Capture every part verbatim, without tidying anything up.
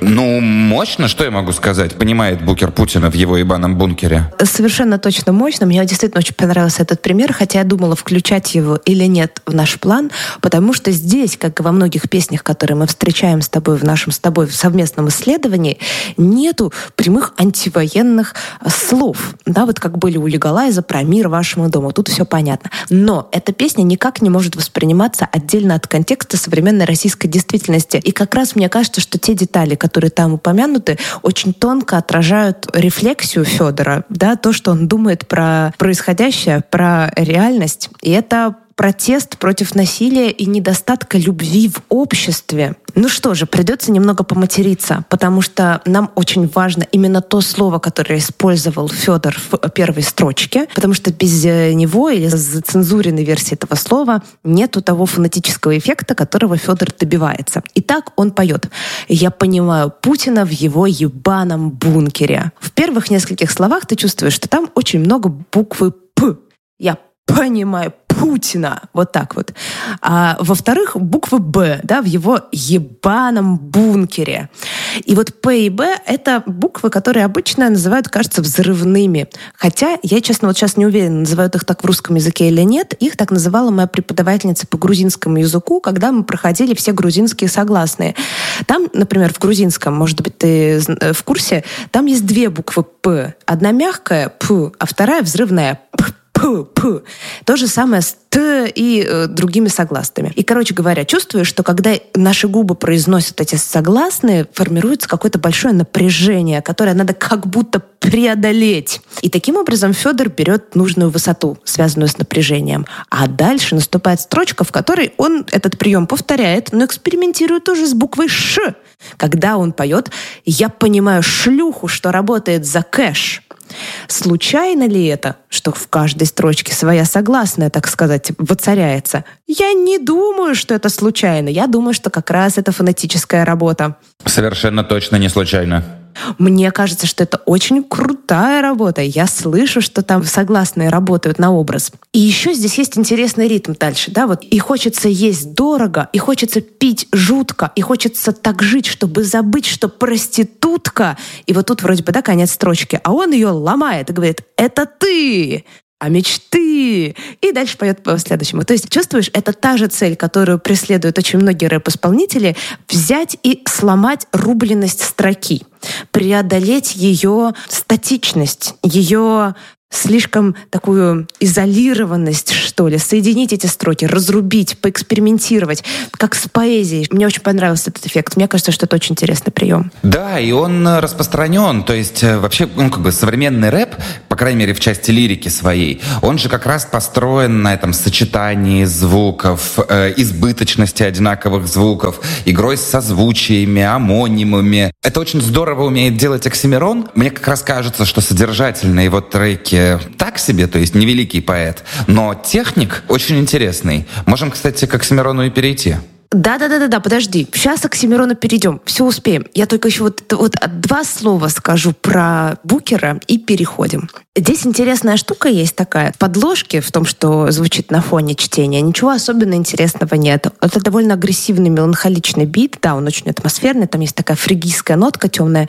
Ну, мощно, что я могу сказать, понимает букер Путина в его ебаном бункере. Совершенно точно мощно. Мне действительно очень понравился этот пример, хотя я думала, включать его или нет в наш план, потому что здесь, как и во многих песнях, которые мы встречаем с тобой в нашем с тобой в совместном исследовании, нету прямых антивоенных слов. Да, вот как были у Лигалайза про мир вашему дому. Тут все понятно. Но эта песня никак не может восприниматься отдельно от контекста современной российской действительности. И как раз мне кажется, что те детали, которые там упомянуты, очень тонко отражают рефлексию Федора, да, то, что он думает про происходящее, про реальность. И это протест против насилия и недостатка любви в обществе. Ну что же, придется немного поматериться, потому что нам очень важно именно то слово, которое использовал Федор в первой строчке, потому что без него или зацензуренной версии этого слова нету того фонетического эффекта, которого Федор добивается. Итак, он поет: «Я понимаю Путина в его ебаном бункере». В первых нескольких словах ты чувствуешь, что там очень много буквы «П». «Я понимаю Путина». Вот так вот. А во-вторых, буква «Б», да, в его ебаном бункере. И вот «П» и «Б» — это буквы, которые обычно называют, кажется, взрывными. Хотя я, честно, вот сейчас не уверена, называют их так в русском языке или нет. Их так называла моя преподавательница по грузинскому языку, когда мы проходили все грузинские согласные. Там, например, в грузинском, может быть, ты в курсе, там есть две буквы «П». Одна мягкая «П», а вторая взрывная «П». П, П. То же самое с Т и э, другими согласными. И, короче говоря, чувствую, что когда наши губы произносят эти согласные, формируется какое-то большое напряжение, которое надо как будто преодолеть. И таким образом Федор берет нужную высоту, связанную с напряжением. А дальше наступает строчка, в которой он этот прием повторяет, но экспериментирует тоже с буквой «Ш». Когда он поет: «Я понимаю шлюху, что работает за кэш». Случайно ли это, что в каждой строчке своя согласная, так сказать, воцаряется? Я не думаю, что это случайно. Я думаю, что как раз это фонетическая работа. Совершенно точно не случайно. Мне кажется, что это очень крутая работа. Я слышу, что там согласные работают на образ. И еще здесь есть интересный ритм дальше. Да? Вот. И хочется есть дорого, и хочется пить жутко, и хочется так жить, чтобы забыть, что проститутка. И вот тут вроде бы, да, конец строчки. А он ее ломает и говорит: «Это ты!» а мечты. И дальше поет по следующему. То есть, чувствуешь, это та же цель, которую преследуют очень многие рэп-исполнители: взять и сломать рубленность строки, преодолеть ее статичность, ее слишком такую изолированность, что ли, соединить эти строки, разрубить, поэкспериментировать, как с поэзией. Мне очень понравился этот эффект. Мне кажется, что это очень интересный прием. Да, и он распространен. То есть вообще, ну, как бы современный рэп, по крайней мере, в части лирики своей, он же как раз построен на этом сочетании звуков, э, избыточности одинаковых звуков, игрой с созвучиями, амонимами. Это очень здорово умеет делать Оксимирон. Мне как раз кажется, что содержательные его треки так себе, то есть невеликий поэт, но техник очень интересный. Можем, кстати, к Оксимирону и перейти. Да-да-да-да, подожди. Сейчас к Оксимирону перейдем. Все успеем. Я только еще вот, вот два слова скажу про Букера и переходим. Здесь интересная штука есть такая. В подложке, в том, что звучит на фоне чтения, ничего особенно интересного нет. Это довольно агрессивный, меланхоличный бит. Да, он очень атмосферный. Там есть такая фригийская нотка темная.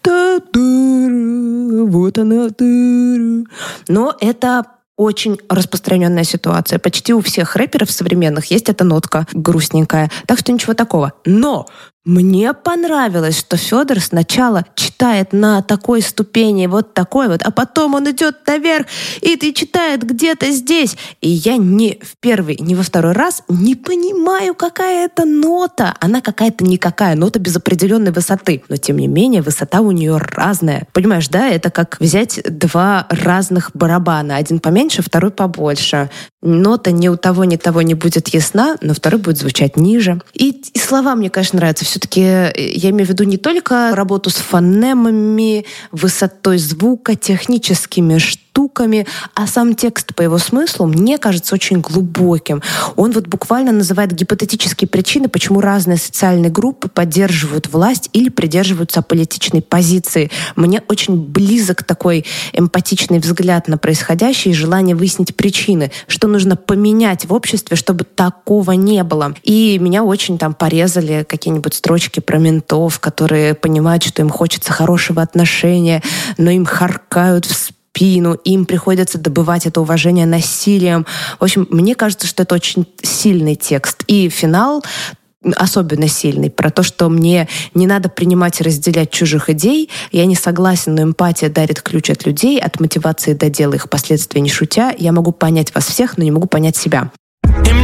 Вот она. Но это очень распространенная ситуация. Почти у всех рэперов современных есть эта нотка грустненькая. Так что ничего такого. Но мне понравилось, что Федор сначала читает на такой ступени, вот такой вот, а потом он идет наверх и ты читает где-то здесь. И я не в первый, не во второй раз не понимаю, какая это нота. Она какая-то никакая, нота без определенной высоты. Но тем не менее, высота у нее разная. Понимаешь, да? Это как взять два разных барабана. Один поменьше, второй побольше. Нота ни у того, ни того не будет ясна, но второй будет звучать ниже. И, и слова мне, конечно, нравятся. Все-таки я имею в виду не только работу с фонемами, высотой звука, техническими штуками, штуками, а сам текст по его смыслу мне кажется очень глубоким. Он вот буквально называет гипотетические причины, почему разные социальные группы поддерживают власть или придерживаются аполитичной позиции. Мне очень близок такой эмпатичный взгляд на происходящее и желание выяснить причины, что нужно поменять в обществе, чтобы такого не было. И меня очень там порезали какие-нибудь строчки про ментов, которые понимают, что им хочется хорошего отношения, но им харкают в спину, им приходится добывать это уважение насилием. В общем, мне кажется, что это очень сильный текст. И финал особенно сильный, про то, что мне не надо принимать и разделять чужих идей, я не согласен, но эмпатия дарит ключ от людей, от мотивации до дела их последствий не шутя. Я могу понять вас всех, но не могу понять себя.